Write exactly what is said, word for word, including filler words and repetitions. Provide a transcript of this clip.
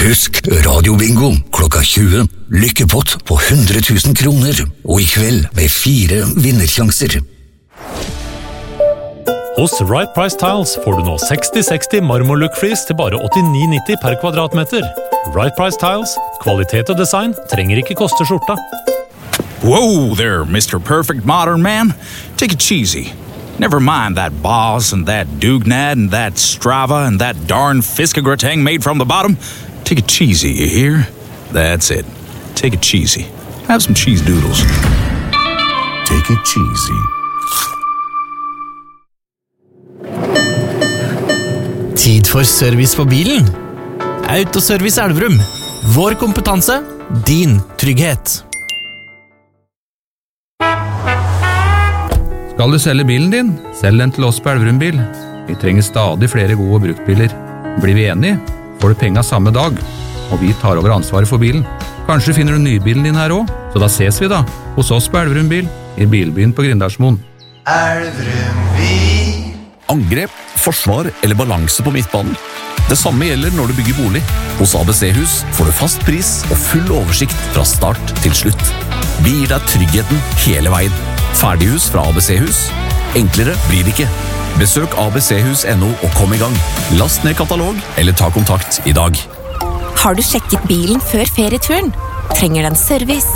Husk radiobingo klokka tjue. Lykkepott på hundre tusen kroner. Og i kveld med fire vinnersjanser. Hos Right Price Tiles får du nå seksti seksti marmorlook-flis til bare åttini nitti per kvadratmeter. Right Price Tiles, kvalitet og design trenger ikke koste skjorta. Whoa there, Mister Perfect Modern Man. Take it cheesy. Never mind that Boss and that Dugnad and that Strava and that darn Fiskegrateng made from the bottom. Take it cheesy, you hear? That's it. Take it cheesy. Have some cheese doodles. Take it cheesy. Tid for service på bilen. Autoservice Elverum. Vår kompetanse, din trygghet. Skal du selge bilen din? Selg den til oss på Elverum Bil. Vi trenger stadig flere gode bruktbiler. Blir vi enige, får du penga samme dag, og vi tar over ansvaret for bilen. Kanskje finner du nybilen din her også, så da ses vi da, hos oss på Elverum Bil, i bilbyen på Grindalsmoen. Elverum Bil. Angrep, forsvar eller balanse på midtbanen. Det samme gjelder når du bygger bolig. Hos A B C-hus får du fast pris og full oversikt fra start til slutt. Vi gir deg tryggheten hele veien. Ferdighus fra A B C-hus. Enklere blir det ikke. Besøk a b c hus punktum no og kom i gang. Last ned katalog eller ta kontakt i dag. Har du sjekket bilen før ferieturen? Trenger den service?